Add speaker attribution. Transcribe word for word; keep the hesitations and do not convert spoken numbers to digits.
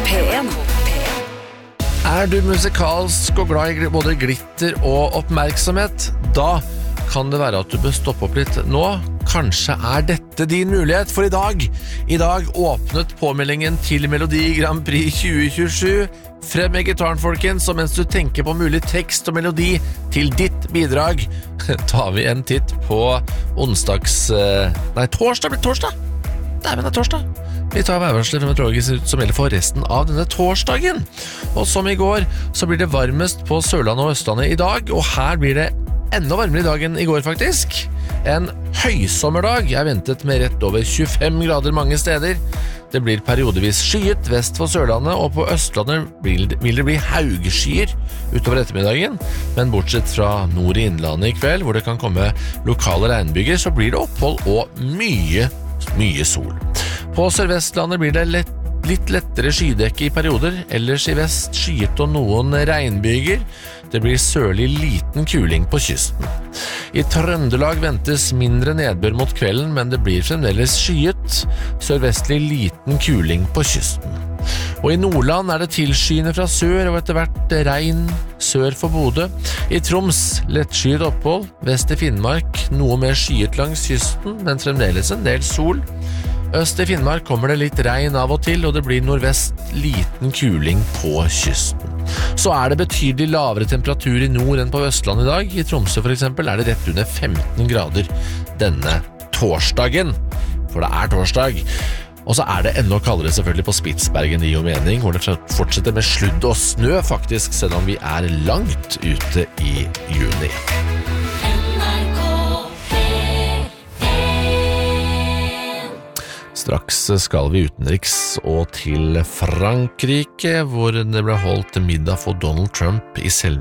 Speaker 1: P en.
Speaker 2: Er du musikalsk og glad i både glitter og oppmerksomhet? Da kan det være at du bør stoppe opp litt nå. Kanskje er dette din mulighet for i dag. I dag åpnet påmeldingen til Melodi Grand Prix tjue tjuesju. Frem med gitaren, folkens, og mens du tenker på mulig tekst og melodi til ditt bidrag, tar vi en titt på onsdags... Nei, torsdag blir torsdag! Det er vel torsdag. Vi tar værvarsler fra meteorologisk som gjelder for resten av denne torsdagen. Og som i går, så blir det varmest på Sørlandet og Østlandet i dag, og her blir det enda varmere i dag enn i går faktisk. En høysommerdag er ventet med rett over tjuefem grader mange steder. Det blir periodevis skyet vest for Sørlandet, og på Østlandet vil det bli haugskyer utover ettermiddagen. Men bortsett fra nord i innlandet i kveld, hvor det kan komme lokale regnbyger, så blir det opphold og mye, mye sol. På Sørvestlandet blir det lett Litt lettere skydekke i perioder, ellers i vest skyet og noen regnbyger. Det blir sørlig liten kuling på kysten. I Trøndelag ventes mindre nedbør mot kvelden, men det blir fremdeles skyet, sørvestlig liten kuling på kysten. Og i Nordland er det tilskyende fra sør og etter hvert regn sør for Bodø. I Troms lettskyet opphold, vest i Finnmark noe mer skyet langs kysten, men fremdeles en del sol. Øst i Finnmark kommer det litt regn av og til, og det blir nordvest liten kuling på kysten. Så er det betydelig lavere temperatur i nord enn på Østland i dag. I Tromsø for eksempel er det rett under femten grader denne torsdagen, for det er torsdag. Og så er det enda kaldere selvfølgelig på Spitsbergen, det gir jo mening, hvor det fortsetter med sludd og snø faktisk, selv om vi er langt ute i juni. Straks skal vi utenriks og til Frankrike, hvor det ble holdt middag for Donald Trump i selve